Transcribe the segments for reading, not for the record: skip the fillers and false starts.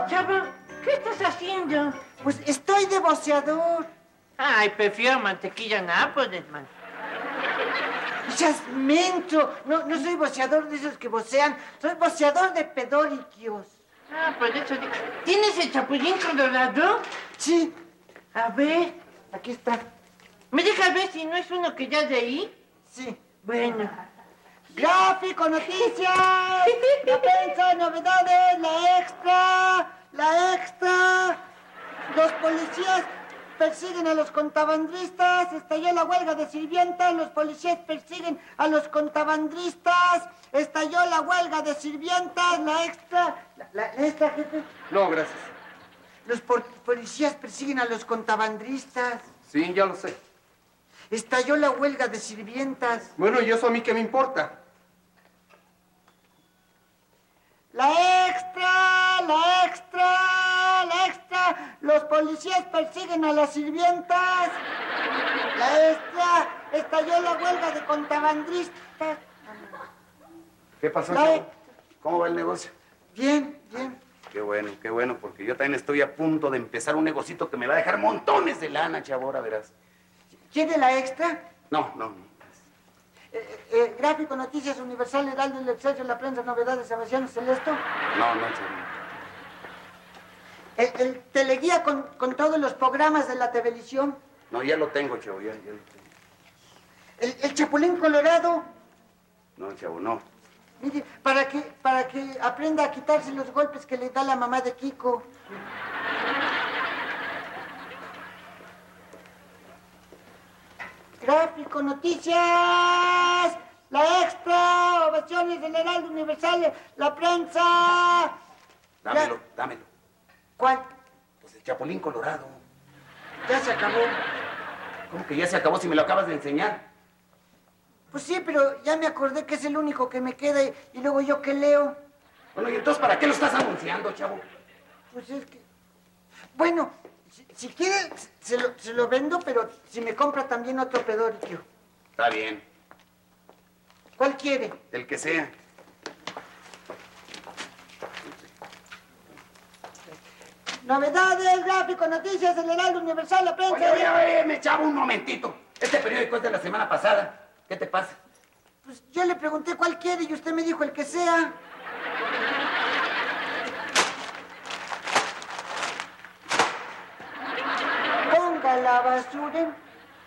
Chavo, ¿qué estás haciendo? Pues estoy de voceador. Ay, prefiero mantequilla Nápoles, man. Chasmento. No soy voceador de esos que vocean. Soy voceador de pedoriquios. Ah, por eso digo. ¿Tienes el chapulín colorado? Sí. A ver. Aquí está. ¿Me dejas ver si no es uno que ya leí? Sí. Bueno. Gráfico, noticias. La prensa, novedades, la extra. Los policías persiguen a los contrabandistas. Estalló la huelga de sirvientas. Los policías persiguen a los contrabandistas. Estalló la huelga de sirvientas. La extra, jefe. No, gracias. Los policías persiguen a los contrabandistas. Sí, ya lo sé. Estalló la huelga de sirvientas. Bueno, ¿y eso a mí qué me importa? La extra. Los policías persiguen a las sirvientas. La extra. Estalló la huelga de contrabandistas. ¿Qué pasó, chavo? ¿Cómo va el negocio? Bien. Qué bueno, porque yo también estoy a punto de empezar un negocito que me va a dejar montones de lana, chavo, ahora verás. ¿Quiere la extra? No. Gráfico, noticias, Universal, Heraldo, El Excelsior, La Prensa, Novedades, Salvación, Celeste. No, chavo. El teleguía con todos los programas de la televisión. No, ya lo tengo, chavo, ya lo tengo. El Chapulín Colorado. No, chavo, no. Mire, para que aprenda a quitarse los golpes que le da la mamá de Kiko. Gráfico, noticias, la extra, ovaciones del Heraldo Universal, La Prensa. Dámelo. ¿Cuál? Pues el Chapulín Colorado. Ya se acabó. ¿Cómo que ya se acabó si me lo acabas de enseñar? Pues sí, pero ya me acordé que es el único que me queda y luego yo que leo. Bueno, ¿y entonces para qué lo estás anunciando, chavo? Pues es que... Bueno, si quiere, se lo vendo, pero si me compra también otro pedorquio. Está bien. ¿Cuál quiere? El que sea. Novedades, gráfico, noticias, el Heraldo Universal, La Prensa... Oye, me chavo, un momentito. Este periódico es de la semana pasada. ¿Qué te pasa? Pues yo le pregunté cuál quiere y usted me dijo el que sea. Ponga la basura en...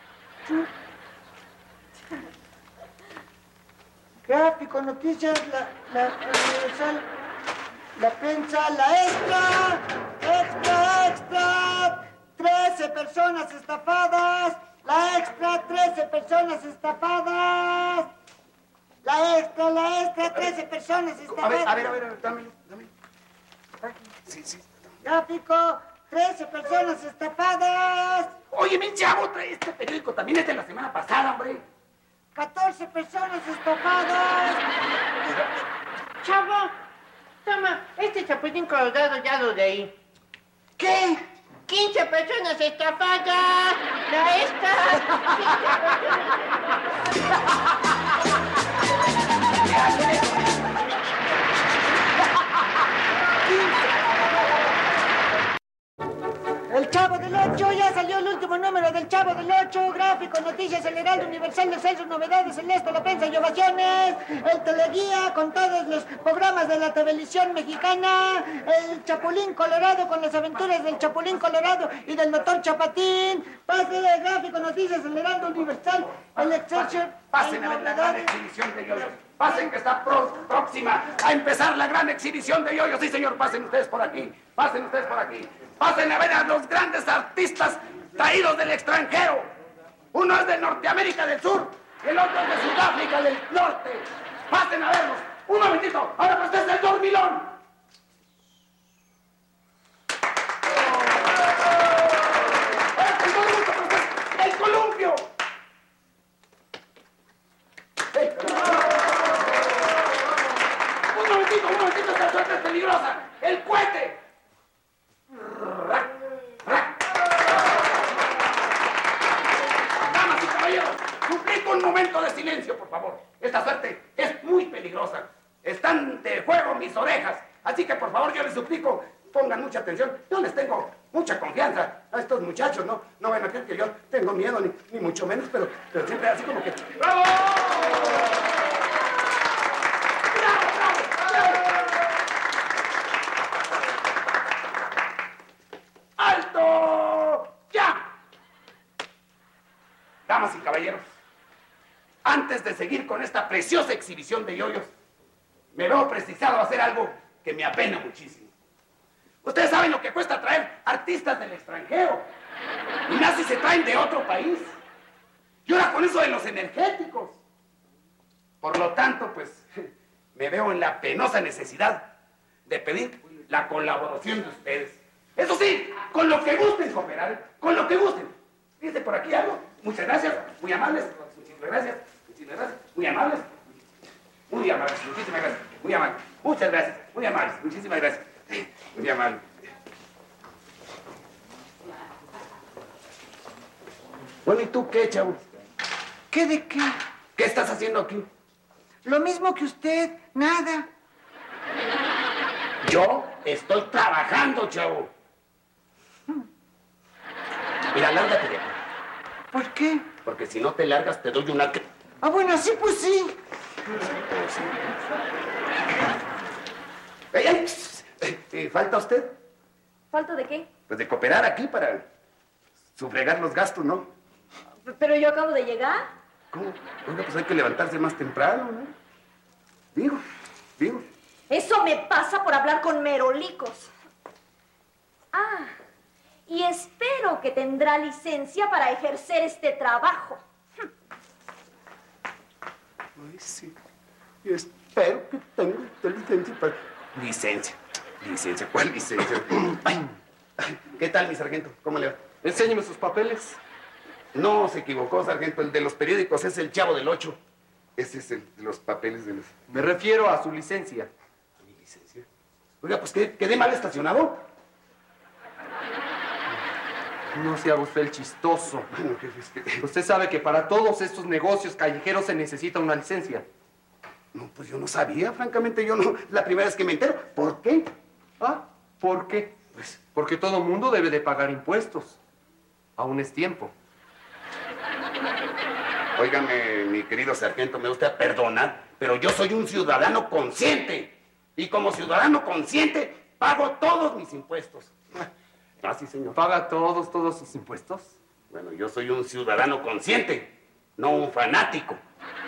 Gráfico, noticias, la Universal, La Prensa, la extra. 13 personas estafadas. La extra, 13 personas estafadas. La extra, 13 personas estafadas. A ver, dámelo. Sí. Gráfico, 13 personas estafadas. Oye, mi chavo, este periódico también es de la semana pasada, hombre. 14 personas estafadas. Chavo, toma, este chapulín colorado ya lo leí. ¿Qué? 15 personas estafadas. La extra. El Chavo del 8, ya salió el último número del Chavo del 8. Gráfico, noticias, el Heraldo Universal, El Excelsior, Novedades, Celeste, La Prensa y Ovaciones. El teleguía con todos los programas de la televisión mexicana. El Chapulín Colorado con las aventuras del Chapulín Colorado y del doctor Chapatín. Pase de gráfico, noticias, el Heraldo Universal, El Excelsior. Pasen a ver la gran exhibición de yoyos. Pasen que está próxima a empezar la gran exhibición de yoyos. Sí, señor, pasen ustedes por aquí. Pasen a ver a los grandes artistas traídos del extranjero. Uno es de Norteamérica del Sur y el otro es de Sudáfrica del Norte. Pasen a verlos. Un momentito. Ahora pues este es el dormilón. El columpio. Un momentito, esta suerte es peligrosa. El cohete. Damas y caballeros, suplico un momento de silencio, por favor. Esta suerte es muy peligrosa. Están de juego mis orejas. Así que, por favor, yo les suplico, pongan mucha atención. Yo les tengo mucha confianza a estos muchachos, ¿no? No van a creer que yo tengo miedo, ni mucho menos, pero siempre así como que... ¡Bravo! ¡Bravo, bravo, bravo! ¡Alto! ¡Ya! Damas y caballeros, antes de seguir con esta preciosa exhibición de yoyos, me veo precisado a hacer algo que me apena muchísimo. Ustedes saben lo que cuesta traer artistas del extranjero, y más si se traen de otro país. Y ahora con eso de los energéticos. Por lo tanto, pues, me veo en la penosa necesidad de pedir la colaboración de ustedes. Eso sí, con lo que gusten cooperar, con lo que gusten. Fíjense por aquí algo. Muchas gracias, muy amables. Muchísimas gracias, muy amables. Muy amables, muchísimas gracias, muy amables. Muchas gracias, muy amables, muchísimas gracias. Muy amable. Bueno, ¿y tú qué, chavo? ¿Qué de qué? ¿Qué estás haciendo aquí? Lo mismo que usted, nada. Yo estoy trabajando, chavo. Mira, lárgate de aquí. ¿Por qué? Porque si no te largas, te doy una... Ah, bueno, sí, pues sí. ¿Falta usted? ¿Falta de qué? Pues de cooperar aquí para sufragar los gastos, ¿no? Pero yo acabo de llegar. ¿Cómo? Oiga, pues hay que levantarse más temprano, ¿no? Digo. Eso me pasa por hablar con merolicos. Ah, y espero que tendrá licencia para ejercer este trabajo. Ay, sí. Y espero que tenga usted licencia para... Licencia, ¿cuál licencia? Ay, ¿qué tal, mi sargento? ¿Cómo le va? Enséñeme sus papeles. No, se equivocó, sargento. El de los periódicos es el Chavo del Ocho. Ese es el de los papeles de los... Me refiero a su licencia. ¿Mi licencia? Oiga, pues quedé mal estacionado. No se haga usted el chistoso. Bueno, jefe, es que... Usted sabe que para todos estos negocios callejeros se necesita una licencia. No, pues yo no sabía, francamente, yo no... La primera vez que me entero. ¿Por qué? Ah, ¿por qué? Pues porque todo mundo debe de pagar impuestos. Aún es tiempo. Óigame, mi querido sargento, me gusta perdonar, pero yo soy un ciudadano consciente. Y como ciudadano consciente, pago todos mis impuestos. Ah, sí, señor. ¿Paga todos sus impuestos? Bueno, yo soy un ciudadano consciente, no un fanático.